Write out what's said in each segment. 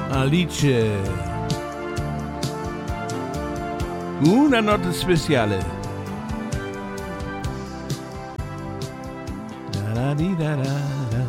Alice. Una notte speciale. Da.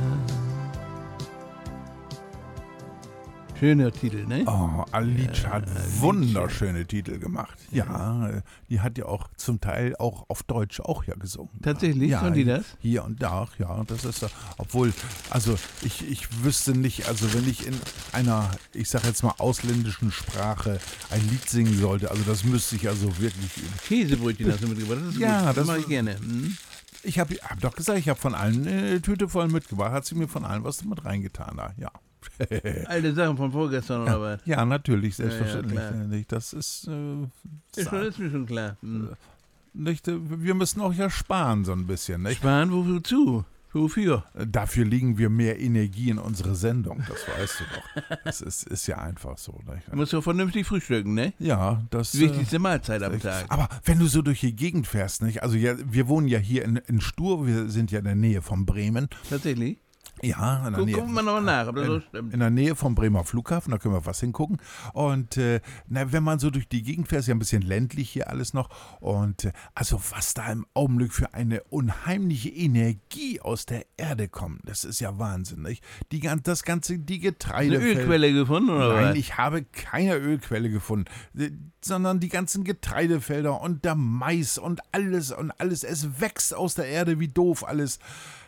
Schöner Titel, ne? Oh, Alice hat wunderschöne Titel gemacht. Ja, die hat ja auch zum Teil auch auf Deutsch auch ja gesungen. Tatsächlich, ja, können die das? Hier und da, ja, das ist ja, obwohl, also ich wüsste nicht, also wenn ich in einer, ich sag jetzt mal ausländischen Sprache ein Lied singen sollte, also das müsste ich also wirklich üben. Käsebrötchen hast du mitgebracht, das ist Ja, gut. das mache ich gerne. Hm? Ich hab doch gesagt, ich habe von allen eine Tüte voll mitgebracht, hat sie mir von allen was mit reingetan da, ja. Alte Sachen von vorgestern oder was? Ja, natürlich, selbstverständlich. Ja, das ist, ist mir schon klar. nicht, wir müssen auch ja sparen so ein bisschen. Nicht? Sparen, wozu? Wofür? Dafür legen wir mehr Energie in unsere Sendung, das weißt du doch. Das ist ja einfach so. Nicht? Du musst doch vernünftig frühstücken, ne? Ja, das Die wichtigste Mahlzeit am Tag. Aber wenn du so durch die Gegend fährst, nicht? Also ja, wir wohnen ja hier in Stur, wir sind ja in der Nähe von Bremen. Tatsächlich? Ja, in der Nähe. Gucken wir nochmal nach, ob das so stimmt. In der Nähe vom Bremer Flughafen, da können wir was hingucken. Und wenn man so durch die Gegend fährt, ist ja ein bisschen ländlich hier alles noch. Und also was da im Augenblick für eine unheimliche Energie aus der Erde kommt, das ist ja Wahnsinn, nicht? Die Getreide. Eine Ölquelle gefunden, oder was? Nein, ich habe keine Ölquelle gefunden, sondern die ganzen Getreidefelder und der Mais und alles. Es wächst aus der Erde wie doof alles.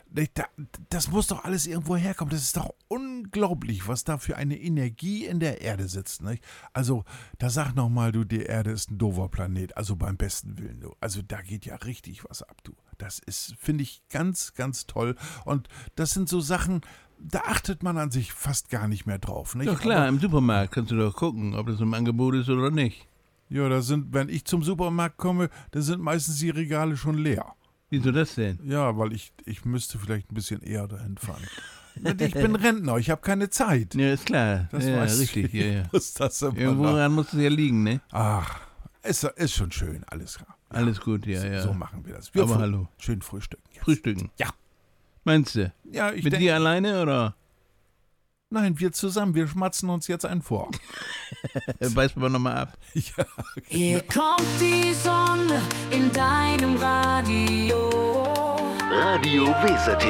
Das muss doch alles irgendwo herkommen. Das ist doch unglaublich, was da für eine Energie in der Erde sitzt. Nicht? Also, da sag nochmal, du, die Erde ist ein doofer Planet. Also beim besten Willen, du. Also da geht ja richtig was ab, du. Das ist, finde ich, ganz, ganz toll. Und das sind so Sachen, da achtet man an sich fast gar nicht mehr drauf. Nicht? Doch klar, aber im Supermarkt kannst du doch gucken, ob das im Angebot ist oder nicht. Ja, wenn ich zum Supermarkt komme, da sind meistens die Regale schon leer. Wieso das denn? Ja, weil ich müsste vielleicht ein bisschen eher dahin fahren. Ich bin Rentner, ich habe keine Zeit. Ja, ist klar. Das ja, weiß richtig. Ja. Muss das Irgendworan muss es ja liegen, ne? Ach, ist schon schön, alles klar. Ja, alles gut, ja. So machen wir das. Aber hallo. Schön frühstücken. Jetzt. Frühstücken? Ja. Meinst du? Ja, ich Mit dir alleine, oder? Nein, wir zusammen, wir schmatzen uns jetzt einen vor. Beißen wir nochmal ab. Ja, genau. Hier kommt die Sonne in deinem Radio. Radio Weserthema.